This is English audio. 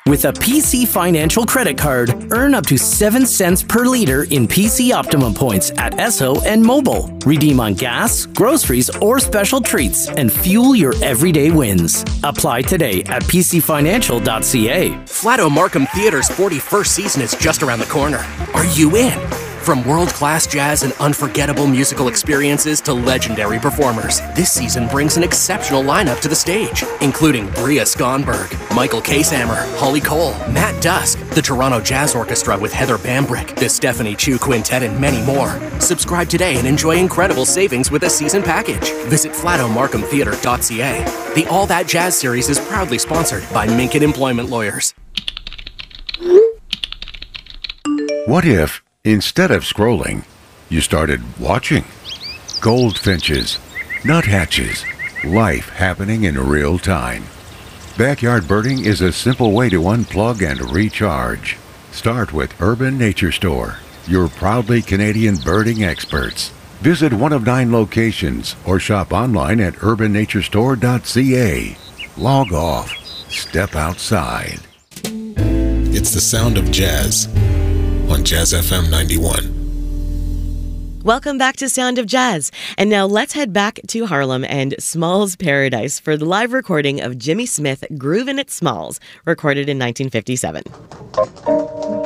With a PC Financial credit card, earn up to 7 cents per liter in PC Optimum points at Esso and Mobile. Redeem on gas, groceries, or special treats and fuel your everyday wins. Apply today at pcfinancial.ca. Flato Markham Theater's 41st season is just around the corner. Are you in? From world-class jazz and unforgettable musical experiences to legendary performers, this season brings an exceptional lineup to the stage, including Bria Skonberg, Michael Kasamer, Holly Cole, Matt Dusk, the Toronto Jazz Orchestra with Heather Bambrick, the Stephanie Chu Quintet, and many more. Subscribe today and enjoy incredible savings with a season package. Visit flatomarkhamtheater.ca. The All That Jazz series is proudly sponsored by Minkett Employment Lawyers. What if, instead of scrolling, you started watching? Goldfinches, nuthatches, life happening in real time. Backyard birding is a simple way to unplug and recharge. Start with Urban Nature Store, your proudly Canadian birding experts. Visit one of 9 locations or shop online at urbannaturestore.ca. Log off. Step outside. It's the sound of jazz on Jazz FM 91. Welcome back to Sound of Jazz. And now let's head back to Harlem and Smalls Paradise for the live recording of Jimmy Smith Groovin' at Smalls, recorded in 1957.